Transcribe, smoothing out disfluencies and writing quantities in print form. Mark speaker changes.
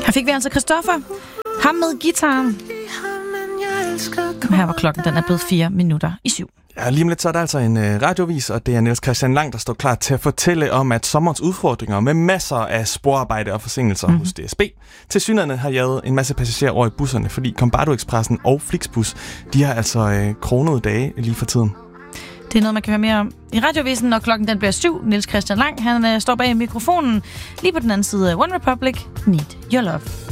Speaker 1: Her fik vi altså Christoffer. Ham med guitaren. Her var klokken, den er blevet 7:04.
Speaker 2: Ja, lige om lidt så er der altså en radiovis, og det er Niels Christian Lang, der står klar til at fortælle om, at sommerens udfordringer med masser af sporarbejde og forsinkelser hos DSB. Tilsyneladende har jaget en masse passagerer over i busserne, fordi Kombardo-Expressen og Flixbus, de har altså kronede dage lige for tiden.
Speaker 1: Det er noget, man kan høre mere om i radiovisen, når klokken den bliver 7. Niels Christian Lang, han står bag mikrofonen lige på den anden side af One Republic. Need Your Love.